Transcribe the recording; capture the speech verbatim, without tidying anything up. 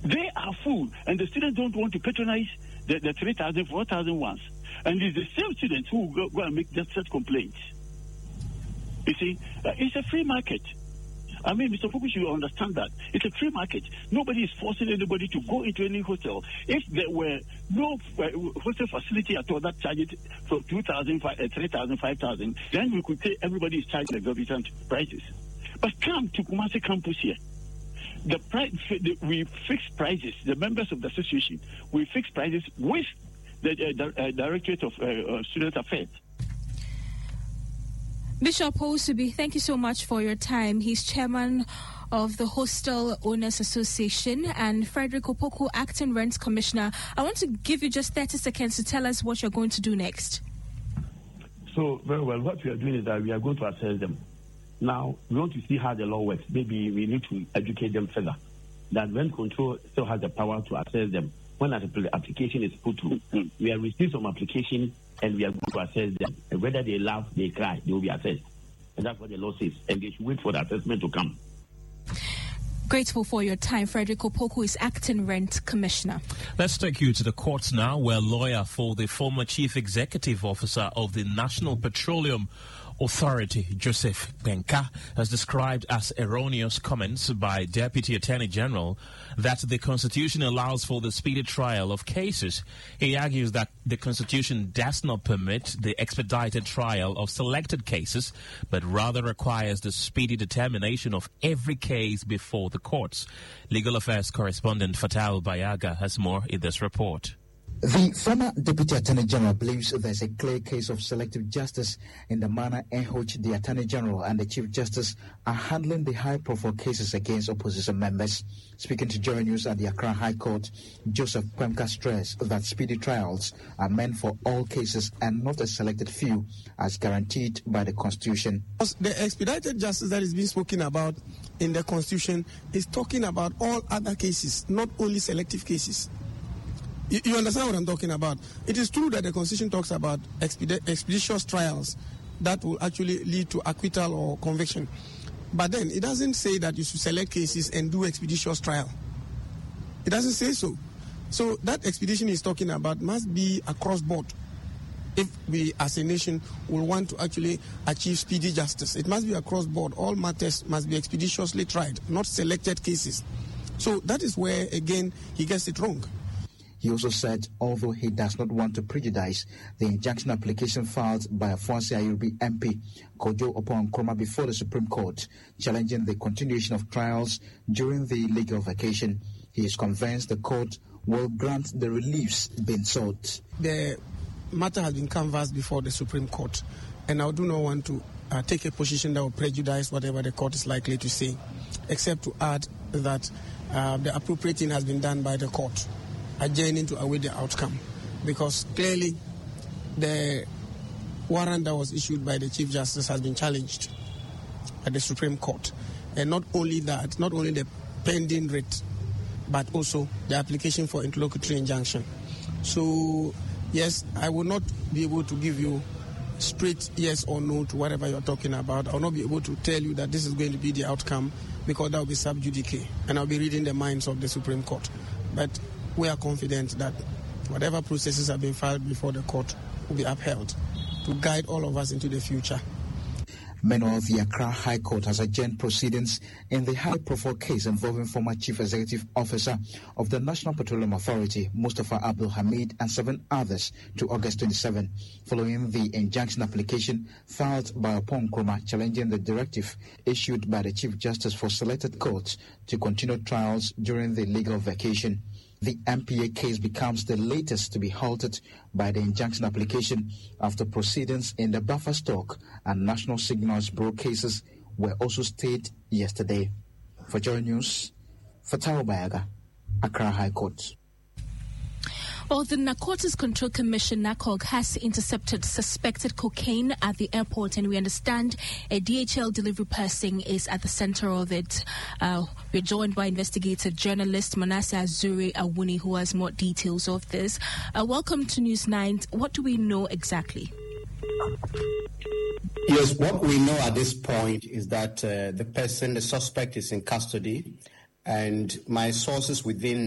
They are full, and the students don't want to patronize the, the three thousand, four thousand ones. And it's the same students who go, go and make just such complaints. You see, uh, it's a free market. I mean, Mister Poku should understand that. It's a free market. Nobody is forcing anybody to go into any hostel. If there were no uh, hostel facility at all that charges from two thousand, uh, three thousand, five thousand, then we could say everybody is charging exorbitant prices. But come to Kumasi campus here. The price, the, we fix prices. The members of the association, we fix prices with the uh, uh, Directorate of uh, uh, Student Affairs. Bishop Owusu-Bi, thank you so much for your time. He's chairman of the Hostel Owners Association, and Frederick Opoku, Acting Rent Commissioner. I want to give you just thirty seconds to tell us what you're going to do next. So, very well, what we are doing is that we are going to assess them. Now, we want to see how the law works. Maybe we need to educate them further. That rent control still has the power to assess them. When the application is put through, mm-hmm. we have received some application and we are going to assess them. And whether they laugh, they cry, they will be assessed. And that's what the law says. And they should wait for the assessment to come. Grateful for your time. Frederick Opoku is Acting Rent Commissioner. Let's take you to the courts now, where a lawyer for the former Chief Executive Officer of the National Petroleum Authority, Joseph Benka, has described as erroneous comments by Deputy Attorney General that the Constitution allows for the speedy trial of cases. He argues that the Constitution does not permit the expedited trial of selected cases, but rather requires the speedy determination of every case before the courts. Legal Affairs correspondent Fatal Bayaga has more in this report. The former Deputy Attorney General believes there's a clear case of selective justice in the manner in which the Attorney General and the Chief Justice are handling the high-profile cases against opposition members. Speaking to Joy News at the Accra High Court, Joseph Benka stressed that speedy trials are meant for all cases and not a selected few, as guaranteed by the Constitution. The expedited justice that is being spoken about in the Constitution is talking about all other cases, not only selective cases. You, you understand what I'm talking about? It is true that the Constitution talks about expedi- expeditious trials that will actually lead to acquittal or conviction. But then it doesn't say that you should select cases and do expeditious trial. It doesn't say so. So that expedition is talking about must be across board. If we as a nation will want to actually achieve speedy justice, it must be across board. All matters must be expeditiously tried, not selected cases. So that is where, again, he gets it wrong. He also said, although he does not want to prejudice the injunction application filed by Afonso Ayubi M P, Kojo Oppong Nkrumah before the Supreme Court, challenging the continuation of trials during the legal vacation, he is convinced the court will grant the reliefs being sought. The matter has been canvassed before the Supreme Court, and I do not want to uh, take a position that will prejudice whatever the court is likely to say, except to add that uh, the appropriate thing has been done by the court, adjourning to await the outcome, because clearly the warrant that was issued by the Chief Justice has been challenged at the Supreme Court. And not only that, not only the pending writ, but also the application for interlocutory injunction. So, yes, I will not be able to give you straight yes or no to whatever you're talking about. I will not be able to tell you that this is going to be the outcome, because that will be sub judice, and I'll be reading the minds of the Supreme Court. But we are confident that whatever processes have been filed before the court will be upheld to guide all of us into the future. Meanwhile, the Accra High Court has adjourned proceedings in the high-profile case involving former Chief Executive Officer of the National Petroleum Authority, Mustafa Abdul Hamid, and seven others to August twenty-seventh, following the injunction application filed by Oppong Nkrumah challenging the directive issued by the Chief Justice for selected courts to continue trials during the legal vacation. The M P A case becomes the latest to be halted by the injunction application after proceedings in the Buffer Stock and National Signals Bureau cases were also stayed yesterday. For Joy News, Fatal Bayaga, Accra High Court. Well, the Narcotics Control Commission, NACOG, has intercepted suspected cocaine at the airport, and we understand a D H L delivery person is at the center of it. Uh, we're joined by investigative journalist Manasseh Azuri Awuni, who has more details of this. Uh, welcome to News nine. What do we know exactly? Yes, what we know at this point is that uh, the person, the suspect, is in custody, and my sources within